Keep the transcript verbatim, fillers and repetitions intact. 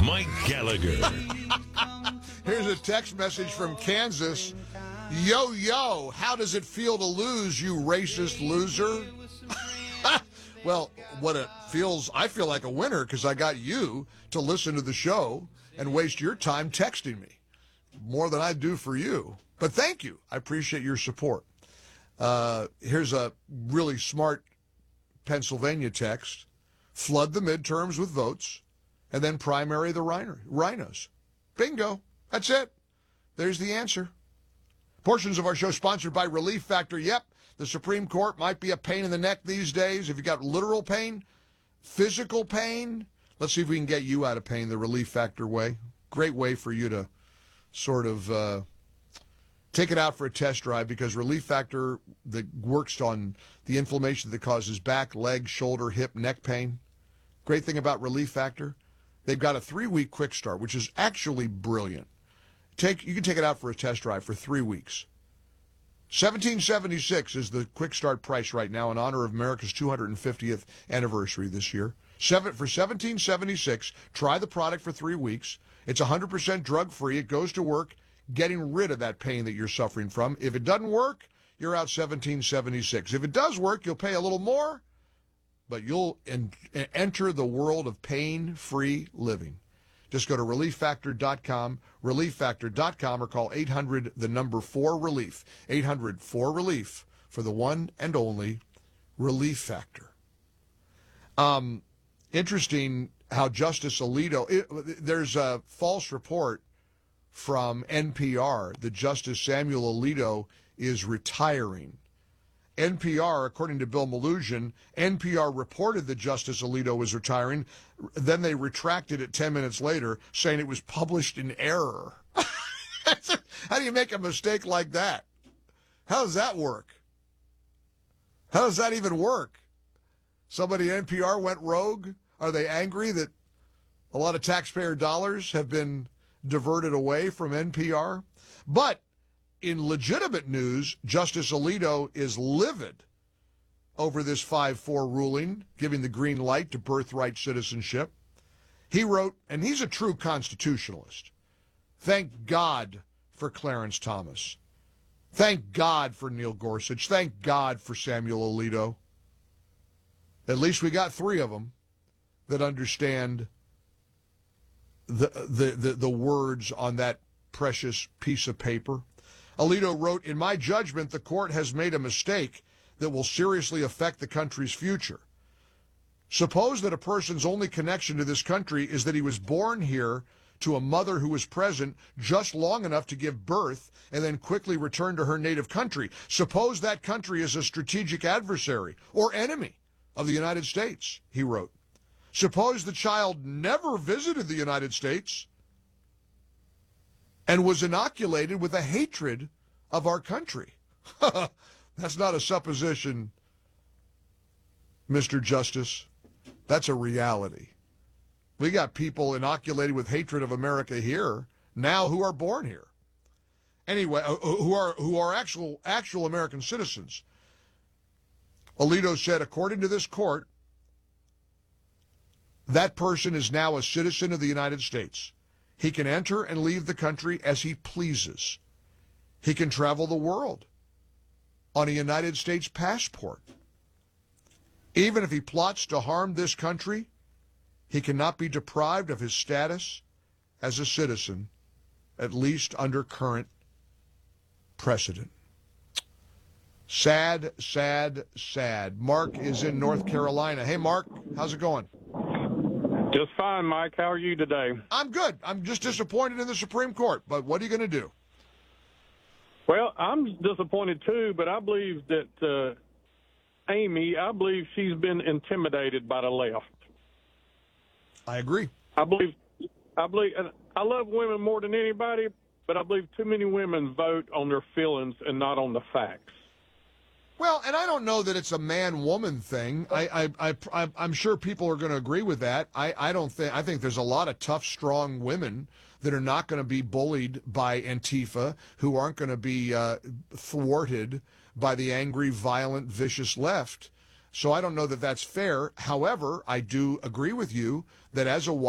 Mike Gallagher. Here's a text message from Kansas. Yo, yo, how does it feel to lose, you racist loser? Well, what it feels, I feel like a winner because I got you to listen to the show and waste your time texting me. More than I do for you. But thank you. I appreciate your support. Uh, here's a really smart Pennsylvania text. Flood the midterms with votes and then primary the rhinos. Bingo. That's it. There's the answer. Portions of our show sponsored by Relief Factor. Yep, the Supreme Court might be a pain in the neck these days. If you got literal pain, physical pain, let's see if we can get you out of pain the Relief Factor way. Great way for you to sort of uh, take it out for a test drive because Relief Factor that works on the inflammation that causes back, leg, shoulder, hip, neck pain. Great thing about Relief Factor, they've got a three-week quick start, which is actually brilliant. Take You can take it out for a test drive for three weeks. seventeen seventy-six is the quick start price right now in honor of America's two hundred fiftieth anniversary this year. Seven, for seventeen seventy-six, try the product for three weeks. It's one hundred percent drug-free. It goes to work getting rid of that pain that you're suffering from. If it doesn't work, you're out seventeen seventy-six. If it does work, you'll pay a little more, but you'll en- enter the world of pain-free living. Just go to relief factor dot com, relief factor dot com, or call eight hundred, the number four relief, eight hundred four relief for the one and only Relief Factor. Um, interesting how Justice Alito, it, there's a false report from N P R that Justice Samuel Alito is retiring. N P R, according to Bill Malugin, N P R reported that Justice Alito was retiring. Then they retracted it ten minutes later, saying it was published in error. How do you make a mistake like that? How does that work? How does that even work? Somebody at N P R went rogue? Are they angry that a lot of taxpayer dollars have been diverted away from N P R? But in legitimate news, Justice Alito is livid over this five four ruling, giving the green light to birthright citizenship. He wrote, and he's a true constitutionalist, thank God for Clarence Thomas. Thank God for Neil Gorsuch. Thank God for Samuel Alito. At least we got three of them that understand the, the, the, the words on that precious piece of paper. Alito wrote, in my judgment, the court has made a mistake that will seriously affect the country's future. Suppose that a person's only connection to this country is that he was born here to a mother who was present just long enough to give birth and then quickly return to her native country. Suppose that country is a strategic adversary or enemy of the United States, he wrote. Suppose the child never visited the United States and was inoculated with a hatred of our country. That's not a supposition, Mister Justice. That's a reality. We got people inoculated with hatred of America here now who are born here. Anyway, who are who are actual actual American citizens. Alito said, according to this court, that person is now a citizen of the United States. He can enter and leave the country as he pleases. He can travel the world on a United States passport. Even if he plots to harm this country, he cannot be deprived of his status as a citizen, at least under current precedent. Sad, sad, sad. Mark is in North Carolina. Hey, Mark, how's it going? Just fine, Mike. How are you today? I'm good. I'm just disappointed in the Supreme Court, but what are you going to do? Well, I'm disappointed too, but I believe that uh, Amy, I believe she's been intimidated by the left. I agree. I believe, I believe, and I love women more than anybody, but I believe too many women vote on their feelings and not on the facts. Well, and I don't know that it's a man-woman thing. I, I, I, I'm sure people are going to agree with that. I, I don't think. I think there's a lot of tough, strong women that are not going to be bullied by Antifa, who aren't going to be uh, thwarted by the angry, violent, vicious left. So I don't know that that's fair. However, I do agree with you that as a